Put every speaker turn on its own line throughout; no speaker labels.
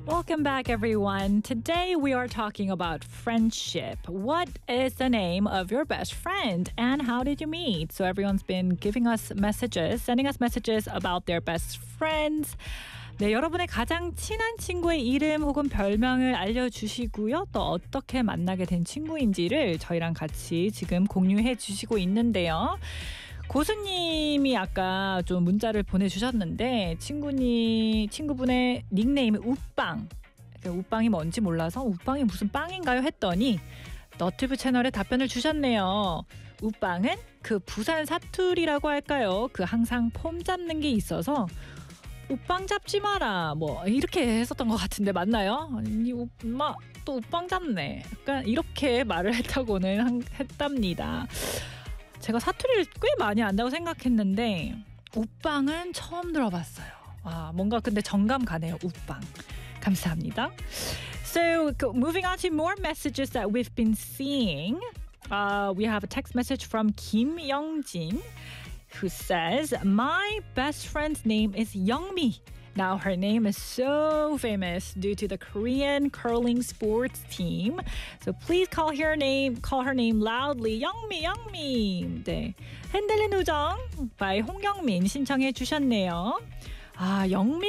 Welcome back, everyone. Today we are talking about friendship. What is the name of your best friend and how did you meet? So everyone's been giving us messages, sending us messages about their best friends. 네, 여러분의 가장 친한 친구의 이름 혹은 별명을 알려주시고요. 또 어떻게 만나게 된 친구인지를 저희랑 같이 지금 공유해 주시고 있는데요. 고수님이 아까 좀 문자를 보내주셨는데 친구분의 닉네임이 우빵. 우빵이 뭔지 몰라서 우빵이 무슨 빵인가요? 했더니 너튜브 채널에 답변을 주셨네요. 우빵은 그 부산 사투리라고 할까요? 그 항상 폼 잡는 게 있어서 우빵 잡지 마라 뭐 이렇게 했었던 것 같은데 맞나요? 아니 엄마 또 우빵 잡네. 약간 이렇게 말을 했다고는 했답니다. 제가 사투리를 꽤 많이 안다고 생각했는데 우빵은 처음 들어봤어요. 와, 뭔가 근데 정감 가네요. 우빵. 감사합니다. So moving on to more messages that we've been seeing. We have a text message from Kim Youngjin who says, my best friend's name is Youngmi. Now her name is so famous due to the Korean curling sports team. So please call her name loudly. Youngmi. 네. 흔들린 우정 by 홍경민 신청해 주셨네요. 아,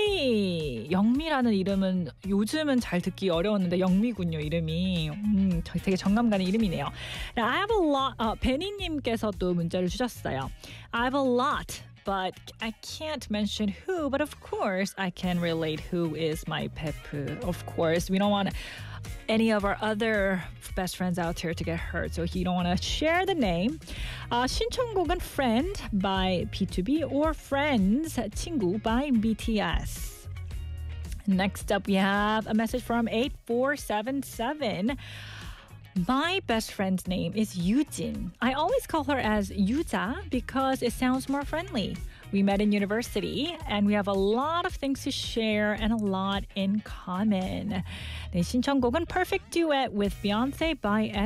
영미라는 이름은 요즘은 잘 듣기 어려웠는데 영미군요, 이름이. 되게 정감 가는 이름이네요. Now, I have a lot. 베니님께서 또 문자를 주셨어요. I have a lot. But I can't mention who. But of course, I can relate who is my peppu. Of course, we don't want any of our other best friends out here to get hurt. So you don't want to share the name. 신청곡은 Friend by B2B or Friends, 친구 by BTS. Next up, we have a message from 8477. My best friend's name is Yujin. I always call her as Yuja because it sounds more friendly. We met in university and we have a lot of things to share and a lot in common. 네, 신청곡은 Perfect Duet with Beyonce by